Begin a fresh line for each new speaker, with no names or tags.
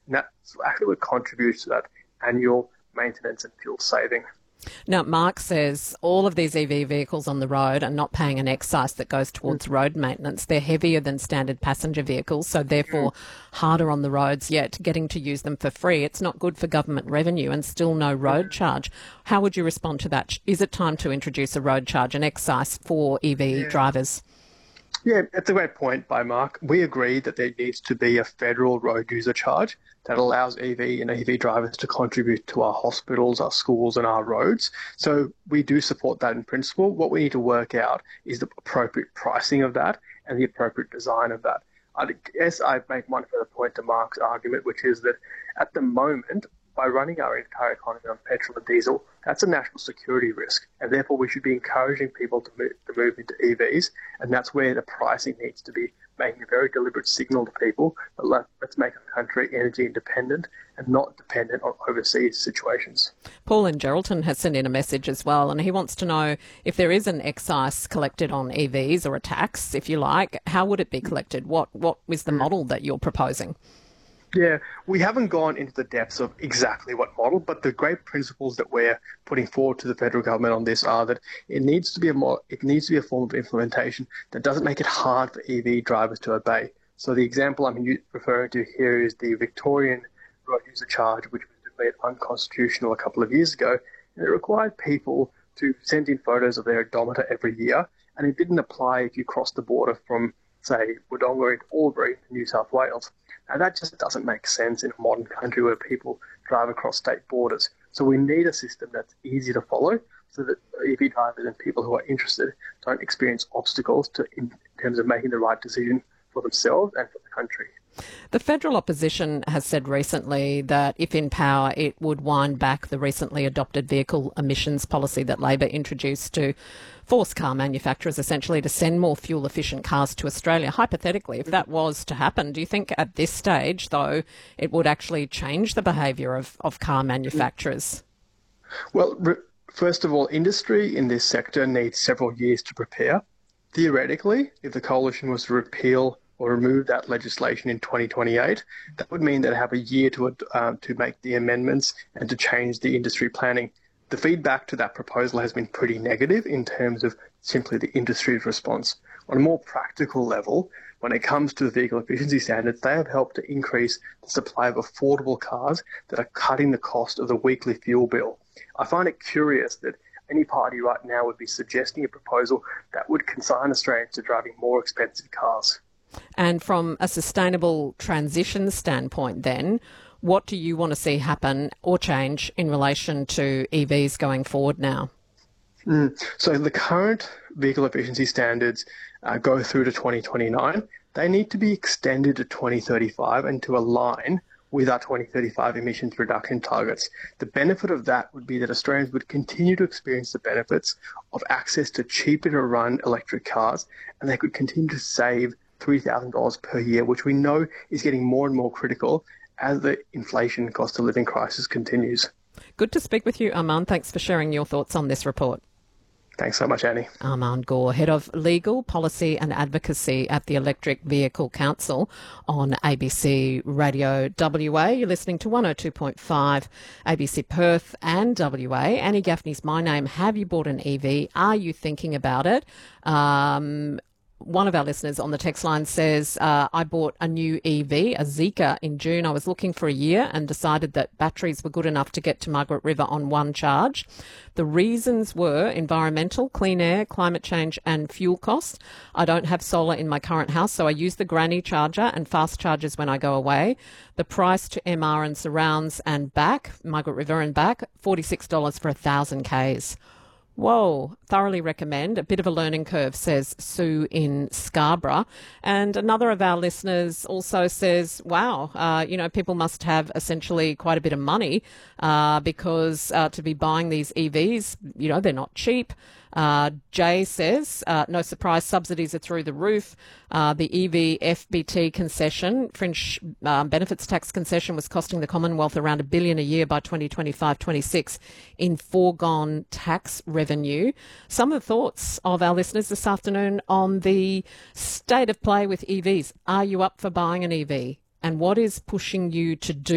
And that's actually what contributes to that annual maintenance and fuel saving.
Now, Mark says all of these EV vehicles on the road are not paying an excise that goes towards road maintenance. They're heavier than standard passenger vehicles, so therefore harder on the roads, yet getting to use them for free. It's not good for government revenue and still no road charge. How would you respond to that? Is it time to introduce a road charge, an excise for EV drivers?
Yeah, that's a great point by Mark. We agree that there needs to be a federal road user charge that allows EV and EV drivers to contribute to our hospitals, our schools, and our roads. So we do support that in principle. What we need to work out is the appropriate pricing of that and the appropriate design of that. I guess I'd make one further point to Mark's argument, which is that at the moment, by running our entire economy on petrol and diesel, that's a national security risk. And therefore, we should be encouraging people to move into EVs. And that's where the pricing needs to be, making a very deliberate signal to people that let's make our country energy independent and not dependent on overseas situations.
Paul in Geraldton has sent in a message as well, and he wants to know if there is an excise collected on EVs, or a tax, if you like, how would it be collected? What is the model that you're proposing?
Yeah, we haven't gone into the depths of exactly what model, but the great principles that we're putting forward to the federal government on this are that it needs to be a form of implementation that doesn't make it hard for EV drivers to obey. So the example I'm referring to here is the Victorian road user charge, which was declared unconstitutional a couple of years ago, and it required people to send in photos of their odometer every year, and it didn't apply if you crossed the border from, say, Wodonga into Albury, New South Wales. Now, that just doesn't make sense in a modern country where people drive across state borders. So we need a system that's easy to follow so that EV drivers and people who are interested don't experience obstacles in terms of making the right decision for themselves and for the country.
The federal opposition has said recently that if in power, it would wind back the recently adopted vehicle emissions policy that Labor introduced to force car manufacturers essentially to send more fuel-efficient cars to Australia. Hypothetically, if that was to happen, do you think at this stage, though, it would actually change the behaviour of car manufacturers?
Well, first of all, industry in this sector needs several years to prepare. Theoretically, if the coalition was to repeal or remove that legislation in 2028, that would mean they'd have a year to make the amendments and to change the industry planning. The feedback to that proposal has been pretty negative in terms of simply the industry's response. On a more practical level, when it comes to the vehicle efficiency standards, they have helped to increase the supply of affordable cars that are cutting the cost of the weekly fuel bill. I find it curious that any party right now would be suggesting a proposal that would consign Australians to driving more expensive cars.
And from a sustainable transition standpoint then, what do you want to see happen or change in relation to EVs going forward now?
So the current vehicle efficiency standards go through to 2029. They need to be extended to 2035 and to align with our 2035 emissions reduction targets. The benefit of that would be that Australians would continue to experience the benefits of access to cheaper to run electric cars, and they could continue to save $3,000 per year, which we know is getting more and more critical as the inflation cost of living crisis continues.
Good to speak with you, Armand. Thanks for sharing your thoughts on this report.
Thanks so much, Annie.
Armand Gore, Head of Legal, Policy and Advocacy at the Electric Vehicle Council on ABC Radio WA. You're listening to 102.5 ABC Perth and WA. Annie Gaffney's my name. Have you bought an EV? Are you thinking about it? One of our listeners on the text line says, I bought a new EV, a Zeekr, in June. I was looking for a year and decided that batteries were good enough to get to Margaret River on one charge. The reasons were environmental, clean air, climate change and fuel costs. I don't have solar in my current house, so I use the granny charger and fast chargers when I go away. The price to MR and surrounds and back, Margaret River and back, $46 for 1,000 Ks. Whoa, thoroughly recommend. A bit of a learning curve, says Sue in Scarborough. And another of our listeners also says, wow, people must have essentially quite a bit of money because to be buying these EVs, they're not cheap. Jay says, no surprise, subsidies are through the roof. The EV FBT concession, fringe benefits tax concession, was costing the Commonwealth around $1 billion a year by 2025-26 in foregone tax revenue. Some of the thoughts of our listeners this afternoon on the state of play with EVs. Are you up for buying an EV? And what is pushing you to do